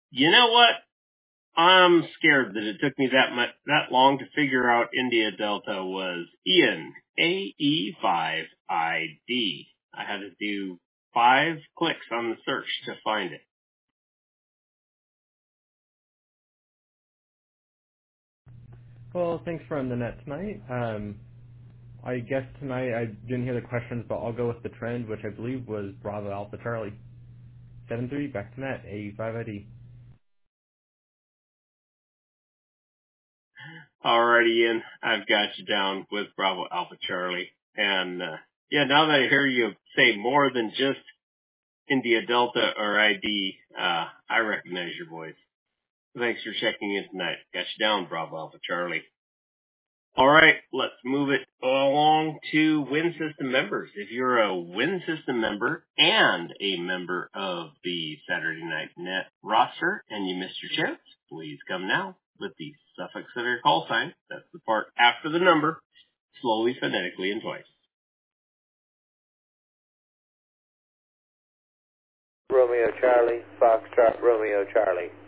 You know what? I'm scared that it took me that long to figure out India Delta was Ian, AE5ID. I had to do 5 clicks on the search to find it. Well, thanks for on the net tonight. I guess tonight I didn't hear the questions, but I'll go with the trend, which I believe was Bravo Alpha Charlie. 7-3, back to net, AE5ID. Alrighty, Ian, I've got you down with Bravo Alpha Charlie. And, yeah, now that I hear you say more than just India Delta or ID, I recognize your voice. Thanks for checking in tonight. Got you down, Bravo Alpha Charlie. All right, let's move it along to Win System members. If you're a Win System member and a member of the Saturday Night Net roster and you missed your chance, please come now with the suffix of your call sign. That's the part after the number, slowly, phonetically, and twice. Romeo Charlie, Foxtrot Romeo Charlie.